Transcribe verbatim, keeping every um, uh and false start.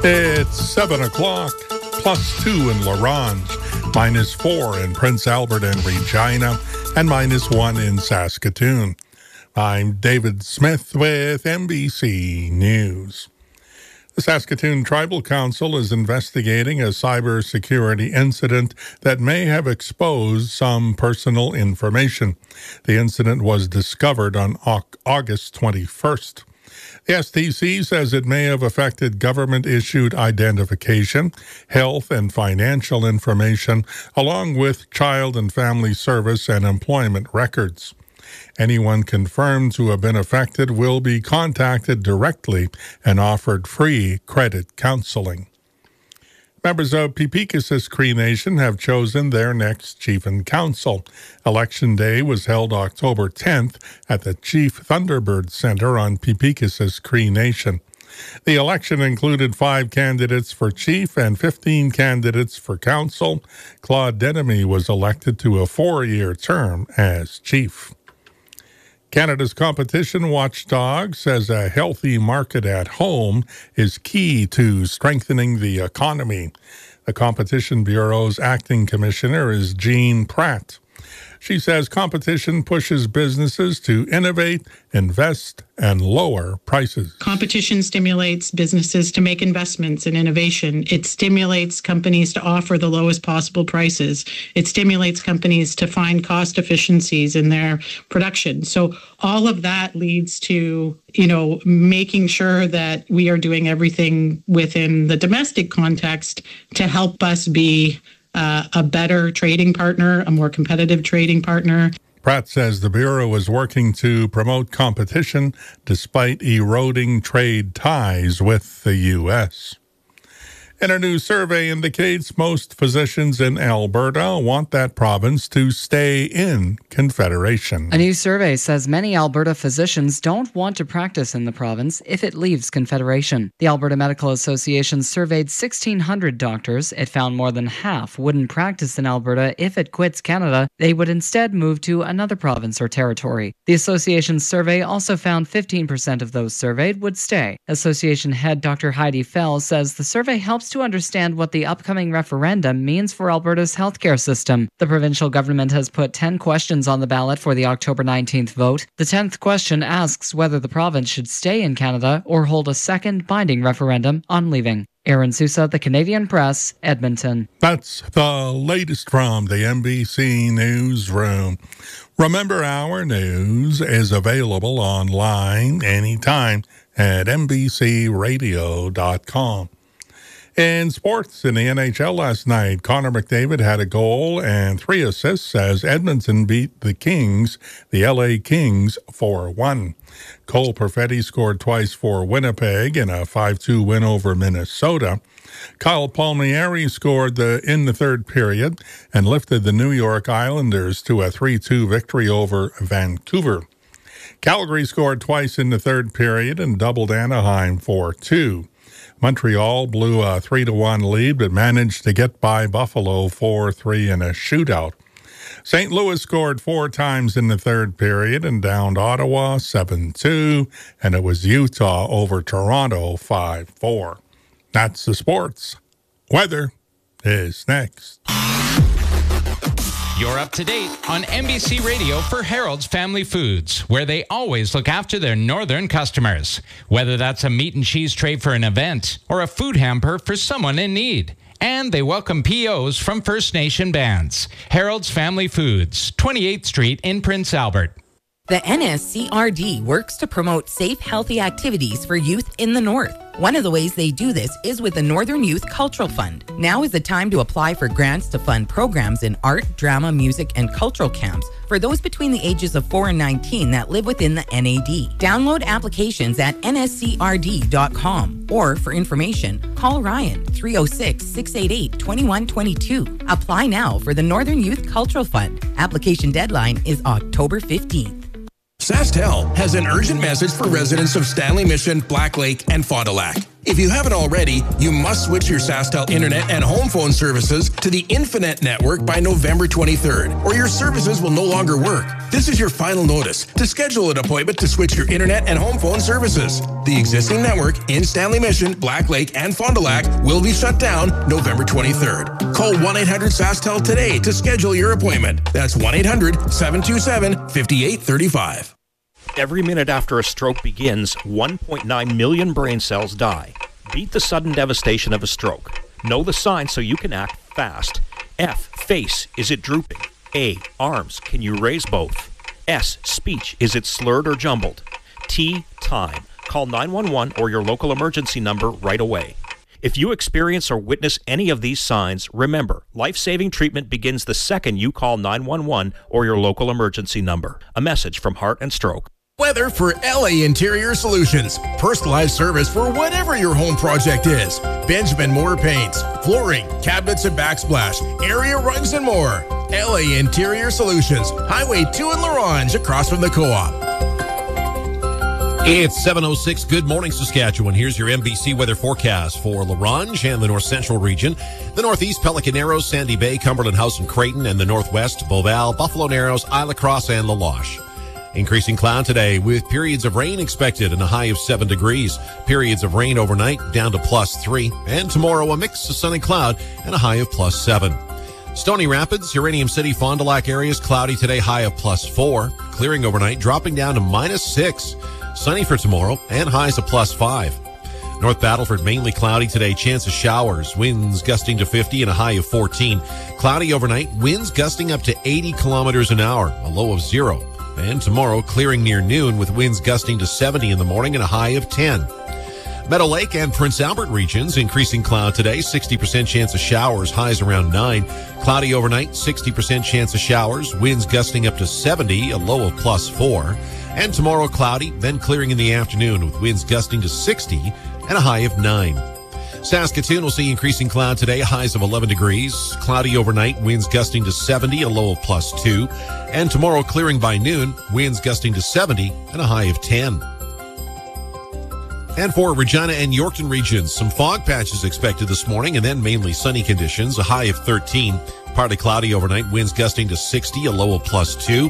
It's seven o'clock, plus two in La Ronge, minus four in Prince Albert and Regina, and minus one in Saskatoon. I'm David Smith with N B C News. The Saskatoon Tribal Council is investigating a cybersecurity incident that may have exposed some personal information. The incident was discovered on August twenty-first. The S T C says it may have affected government-issued identification, health and financial information, along with child and family service and employment records. Anyone confirmed to have been affected will be contacted directly and offered free credit counseling. Members of Peepekissis Cree Nation have chosen their next chief and council. Election Day was held October tenth at the Chief Thunderbird Centre on Peepekissis Cree Nation. The election included five candidates for chief and fifteen candidates for council. Claude Denemy was elected to a four-year term as chief. Canada's competition watchdog says a healthy market at home is key to strengthening the economy. The Competition Bureau's acting commissioner is Jean Pratt. She says competition pushes businesses to innovate, invest, and lower prices. Competition stimulates businesses to make investments in innovation. It stimulates companies to offer the lowest possible prices. It stimulates companies to find cost efficiencies in their production. So all of that leads to, you know, making sure that we are doing everything within the domestic context to help us be Uh, a better trading partner, a more competitive trading partner. Pratt says the Bureau is working to promote competition despite eroding trade ties with the U S. And a new survey indicates most physicians in Alberta want that province to stay in Confederation. A new survey says many Alberta physicians don't want to practice in the province if it leaves Confederation. The Alberta Medical Association surveyed sixteen hundred doctors. It found more than half wouldn't practice in Alberta if it quits Canada. They would instead move to another province or territory. The association's survey also found fifteen percent of those surveyed would stay. Association head Doctor Heidi Fell says the survey helps to understand what the upcoming referendum means for Alberta's healthcare system. The provincial government has put ten questions on the ballot for the October nineteenth vote. The tenth question asks whether the province should stay in Canada or hold a second binding referendum on leaving. Aaron Sousa, The Canadian Press, Edmonton. That's the latest from the N B C Newsroom. Remember, our news is available online anytime at N B C radio dot com. In sports, in the N H L last night, Connor McDavid had a goal and three assists as Edmonton beat the Kings, the L A Kings, four one. Cole Perfetti scored twice for Winnipeg in a five two win over Minnesota. Kyle Palmieri scored the, in the third period and lifted the New York Islanders to a three two victory over Vancouver. Calgary scored twice in the third period and doubled Anaheim four two. Montreal blew a three to one lead but managed to get by Buffalo four three in a shootout. Saint Louis scored four times in the third period and downed Ottawa seven two, and it was Utah over Toronto five four. That's the sports. Weather is next. You're up to date on N B C Radio for Harold's Family Foods, where they always look after their northern customers. Whether that's a meat and cheese tray for an event or a food hamper for someone in need. And they welcome P Os from First Nation bands. Harold's Family Foods, twenty-eighth Street in Prince Albert. The N S C R D works to promote safe, healthy activities for youth in the North. One of the ways they do this is with the Northern Youth Cultural Fund. Now is the time to apply for grants to fund programs in art, drama, music, and cultural camps for those between the ages of four and nineteen that live within the N A D. Download applications at N S C R D dot com or for information, call Ryan three oh six, six eight eight, two one two two. Apply now for the Northern Youth Cultural Fund. Application deadline is October fifteenth. SaskTel has an urgent message for residents of Stanley Mission, Black Lake, and Fond du Lac. If you haven't already, you must switch your SaskTel internet and home phone services to the Infinet network by November twenty-third, or your services will no longer work. This is your final notice to schedule an appointment to switch your internet and home phone services. The existing network in Stanley Mission, Black Lake, and Fond du Lac will be shut down November twenty-third. Call one eight hundred SaskTel today to schedule your appointment. That's one eight hundred seven two seven five eight three five. Every minute after a stroke begins, one point nine million brain cells die. Beat the sudden devastation of a stroke. Know the signs so you can act fast. F, face, is it drooping? A, arms, can you raise both? S, speech, is it slurred or jumbled? T, time. Call nine one one or your local emergency number right away. If you experience or witness any of these signs, remember, life-saving treatment begins the second you call nine one one or your local emergency number. A message from Heart and Stroke. Weather for L A Interior Solutions. Personalized service for whatever your home project is. Benjamin Moore Paints, flooring, cabinets and backsplash, area rugs and more. L A Interior Solutions, Highway two in La Ronge, across from the Co-op. It's seven oh six. Good morning, Saskatchewan. Here's your N B C weather forecast for La Ronge and the north central region. The northeast, Pelican Narrows, Sandy Bay, Cumberland House and Creighton, and the northwest, Beauval, Buffalo Narrows, Isla Crosse, and La Loche. Increasing cloud today with periods of rain expected and a high of seven degrees. Periods of rain overnight down to plus three. And tomorrow a mix of sun and cloud and a high of plus seven. Stony Rapids, Uranium City, Fond du Lac areas cloudy today, high of plus four. Clearing overnight, dropping down to minus six. Sunny for tomorrow and highs of plus five. North Battleford, mainly cloudy today, chance of showers. Winds gusting to fifty and a high of fourteen. Cloudy overnight, winds gusting up to eighty kilometers an hour, a low of zero. And tomorrow, clearing near noon with winds gusting to seventy in the morning and a high of ten. Meadow Lake and Prince Albert regions, increasing cloud today, sixty percent chance of showers, highs around nine. Cloudy overnight, sixty percent chance of showers, winds gusting up to seventy, a low of plus four. And tomorrow, cloudy, then clearing in the afternoon with winds gusting to sixty and a high of nine. Saskatoon will see increasing cloud today, highs of eleven degrees. Cloudy overnight, winds gusting to seventy, a low of plus two. And tomorrow, clearing by noon, winds gusting to seventy and a high of ten. And for Regina and Yorkton regions, some fog patches expected this morning and then mainly sunny conditions, a high of thirteen. Partly cloudy overnight, winds gusting to sixty, a low of plus two.